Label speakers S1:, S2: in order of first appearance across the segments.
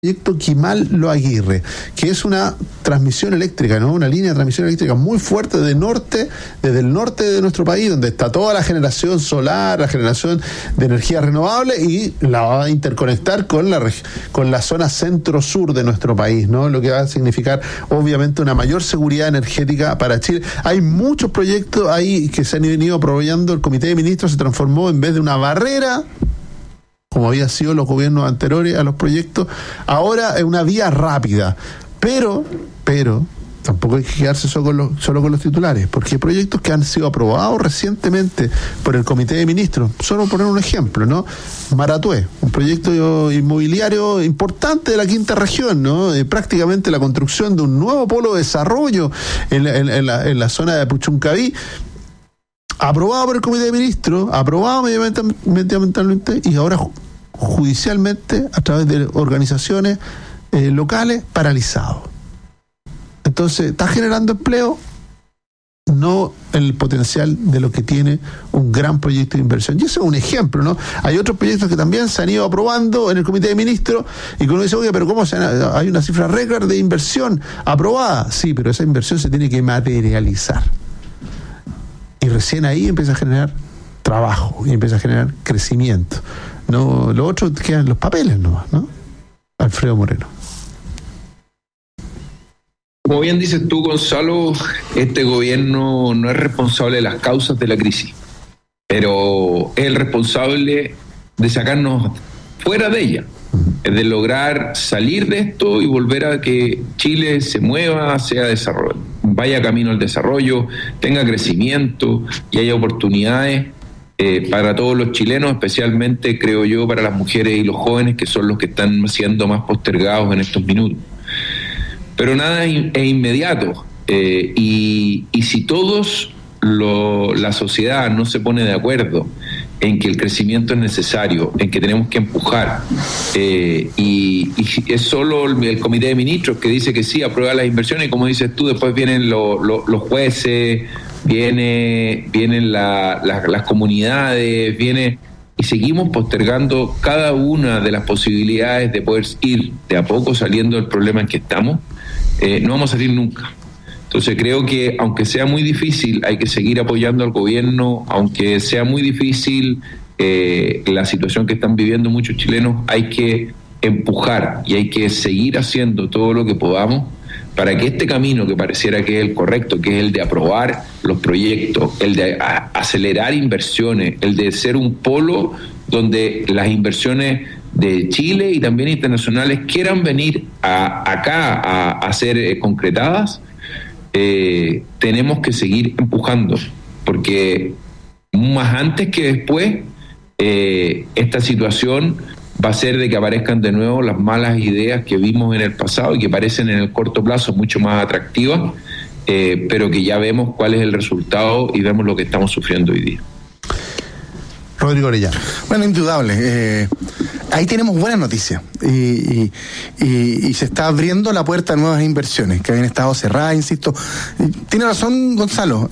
S1: proyecto Quimal-Lo Aguirre, que es una transmisión eléctrica, ¿no? Una línea de transmisión eléctrica muy fuerte desde el norte de nuestro país, donde está toda la generación solar, la generación de energía renovable, y la va a interconectar con la zona centro-sur de nuestro país, ¿no? Lo que va a significar, obviamente, una mayor seguridad energética para Chile. Hay muchos proyectos ahí que se han venido aprobando. El Comité de Ministros se transformó, en vez de una barrera, como había sido los gobiernos anteriores a los proyectos, ahora es una vía rápida. Pero tampoco hay que quedarse solo con los titulares, porque hay proyectos que han sido aprobados recientemente por el Comité de Ministros. Solo poner un ejemplo, ¿no? Maratué, un proyecto inmobiliario importante de la quinta región, ¿no? Prácticamente la construcción de un nuevo polo de desarrollo en la zona de Puchuncaví, aprobado por el Comité de Ministros, aprobado medioambientalmente y ahora judicialmente a través de organizaciones locales, paralizado. Entonces, está generando empleo, no el potencial de lo que tiene un gran proyecto de inversión. Y eso es un ejemplo, ¿no? Hay otros proyectos que también se han ido aprobando en el Comité de Ministros y que uno dice, oye, pero ¿cómo hay una cifra récord de inversión aprobada? Sí, pero esa inversión se tiene que materializar. Y recién ahí empieza a generar trabajo y empieza a generar crecimiento. No, lo otro quedan los papeles nomás, ¿no? Alfredo Moreno.
S2: Como bien dices tú, Gonzalo, este gobierno no es responsable de las causas de la crisis, pero es el responsable de sacarnos fuera de ella, es de lograr salir de esto y volver a que Chile se mueva, sea desarrollo, vaya camino al desarrollo, tenga crecimiento y haya oportunidades para todos los chilenos, especialmente, creo yo, para las mujeres y los jóvenes, que son los que están siendo más postergados en estos minutos. Pero nada es inmediato, y si todos la sociedad no se pone de acuerdo en que el crecimiento es necesario, en que tenemos que empujar, y es solo el Comité de Ministros que dice que sí, aprueba las inversiones, y como dices tú, después vienen los jueces, vienen las comunidades, y seguimos postergando cada una de las posibilidades de poder ir de a poco saliendo del problema en que estamos. No vamos a salir nunca. Entonces creo que aunque sea muy difícil, hay que seguir apoyando al gobierno, aunque sea muy difícil la situación que están viviendo muchos chilenos, hay que empujar y hay que seguir haciendo todo lo que podamos para que este camino, que pareciera que es el correcto, que es el de aprobar los proyectos, el de acelerar inversiones, el de ser un polo donde las inversiones de Chile y también internacionales quieran venir acá a ser concretadas, tenemos que seguir empujando, porque más antes que después esta situación va a ser de que aparezcan de nuevo las malas ideas que vimos en el pasado y que parecen en el corto plazo mucho más atractivas, pero que ya vemos cuál es el resultado y vemos lo que estamos sufriendo hoy día.
S1: Rodrigo Orellana.
S3: Bueno, indudable. Ahí tenemos buenas noticias y se está abriendo la puerta a nuevas inversiones que habían estado cerradas, insisto. Tiene razón Gonzalo.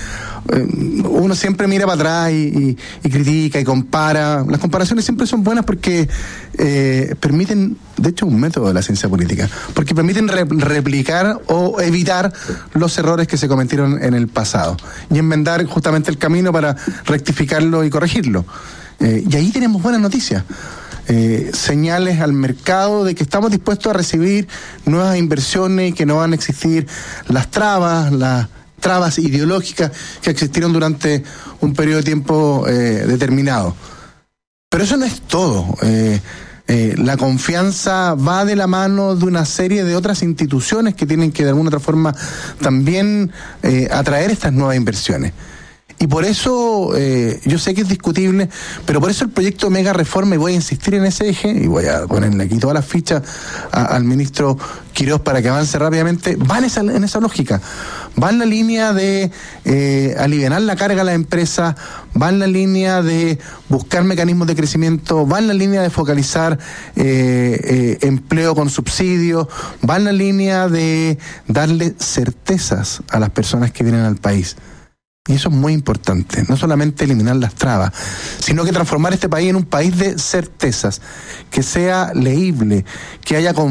S3: Uno siempre mira para atrás y critica y compara. Las comparaciones siempre son buenas porque permiten, de hecho, un método de la ciencia política, porque permiten replicar o evitar los errores que se cometieron en el pasado y enmendar justamente el camino para rectificarlo y corregirlo. Y ahí tenemos buenas noticias. Señales al mercado de que estamos dispuestos a recibir nuevas inversiones y que no van a existir las trabas ideológicas que existieron durante un periodo de tiempo determinado. Pero eso no es todo. La confianza va de la mano de una serie de otras instituciones que tienen que de alguna otra forma también atraer estas nuevas inversiones. Y por eso, yo sé que es discutible, pero por eso el proyecto Mega Reforma, y voy a insistir en ese eje, y voy a ponerle aquí todas las fichas al ministro Quirós para que avance rápidamente, va en esa lógica. Va en la línea de aliviar la carga a las empresas, va en la línea de buscar mecanismos de crecimiento, va en la línea de focalizar empleo con subsidios, va en la línea de darle certezas a las personas que vienen al país. Y eso es muy importante, no solamente eliminar las trabas, sino que transformar este país en un país de certezas, que sea leíble, que haya